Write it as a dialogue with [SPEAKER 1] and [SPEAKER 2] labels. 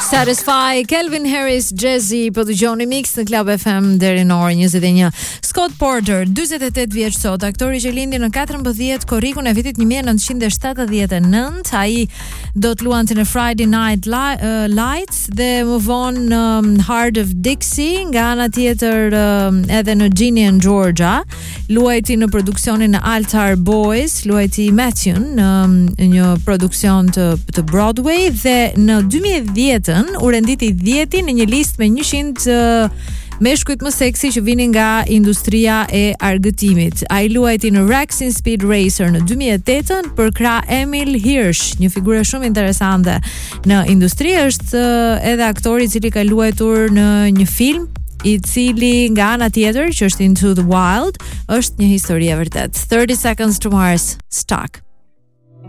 [SPEAKER 1] Satisfy, Calvin Harris, Jay-Z, po dëgjoni Mix në Club FM deri në orën 21. Scott Porter, 48 vjeç sot, aktori që lindi në 14 korrikun e vitit 1979. Ai do të luante në Friday Night Lights dhe më vonë Heart of Dixie, nga ana tjetër edhe në Ginny and Georgia. Luajti në produksionin e Altar Boys, luajti Matthew në një produksion të Broadway dhe në 2010 u renditi 10 në një listë me 100 meshkujt më seksi që vinin nga industria e argëtimit. Ai luajti në Racing Speed Racer në 2008 për krah Emil Hirsch, një figurë shumë interesante në industri. Është edhe aktori i cili ka luajtur në një film i cili nga ana tjetër, që është Into the Wild, është një histori e vërtet. 30 Seconds to Mars, Stuck.